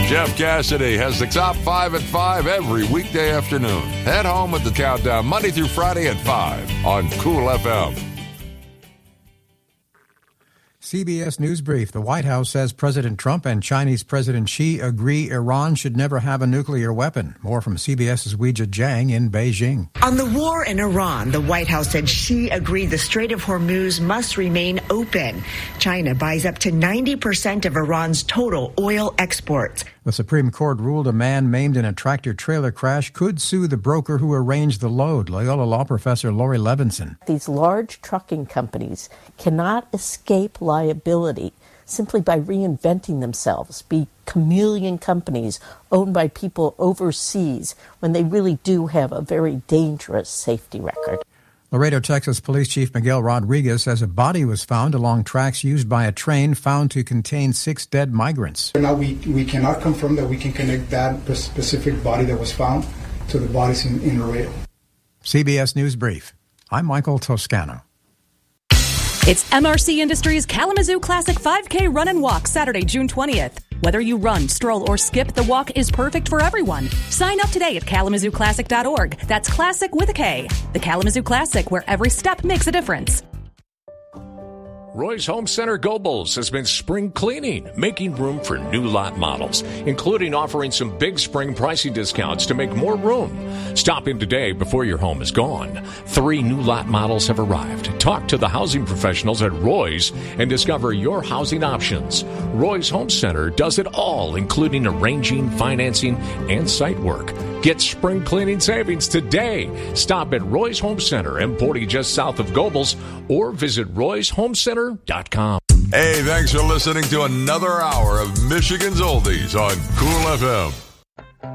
Jeff Cassidy has the top 5 at 5 every weekday afternoon. Head home with the countdown Monday through Friday at 5 on Cool FM. CBS News Brief. The White House says President Trump and Chinese President Xi agree Iran should never have a nuclear weapon. More from CBS's Weijia Jiang in Beijing. On the war in Iran, the White House said Xi agreed the Strait of Hormuz must remain open. China buys up to 90% of Iran's total oil exports. The Supreme Court ruled a man maimed in a tractor-trailer crash could sue the broker who arranged the load. Loyola Law Professor Lori Levinson. These large trucking companies cannot escape liability simply by reinventing themselves, be chameleon companies owned by people overseas when they really do have a very dangerous safety record. Laredo, Texas Police Chief Miguel Rodriguez says a body was found along tracks used by a train found to contain 6 dead migrants. Now we cannot confirm that we can connect that specific body that was found to the bodies in Laredo. CBS News Brief. I'm Michael Toscano. It's MRC Industries Kalamazoo Classic 5K Run and Walk Saturday, June 20th. Whether you run, stroll, or skip, the walk is perfect for everyone. Sign up today at KalamazooClassic.org. That's classic with a K. The Kalamazoo Classic, where every step makes a difference. Roy's Home Center Gobles has been spring cleaning, making room for new lot models, including offering some big spring pricing discounts to make more room. Stop in today before your home is gone. 3 new lot models have arrived. Talk to the housing professionals at Roy's and discover your housing options. Roy's Home Center does it all, including arranging, financing, and site work. Get spring cleaning savings today. Stop at Roy's Home Center, M40 just south of Gobles, or visit royshomecenter.com. Hey, thanks for listening to another hour of Michigan's Oldies on Cool FM.